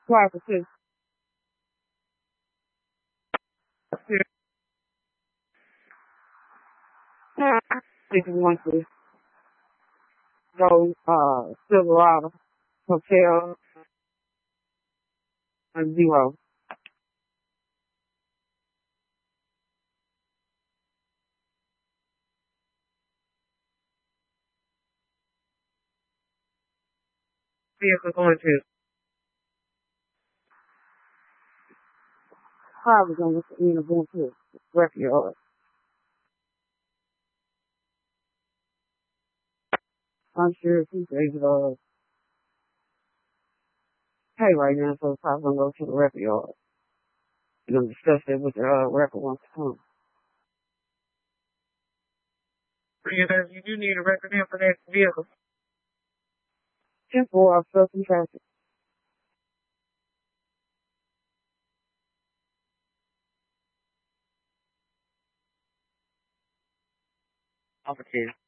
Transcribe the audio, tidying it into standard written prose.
Private too. If you want to go, Silverado Hotel and zero. Vehicle going to probably going to wreck your. I'm sure if he's able to pay right now, so probably gonna go to the record yard. You're gonna discuss it with the record once it comes. Because you do need a record in for that vehicle. 10-4 off stuff in traffic. Officer.